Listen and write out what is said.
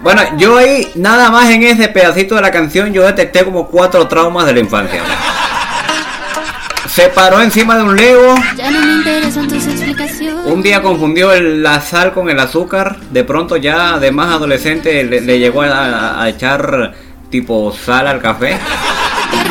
Bueno, yo ahí, nada más en ese pedacito de la canción, yo detecté como 4 traumas de la infancia. Se paró encima de un Lego. Ya no me interesan tus explicaciones. Un día confundió la sal con el azúcar. De pronto ya de más adolescente le llegó a echar tipo sal al café.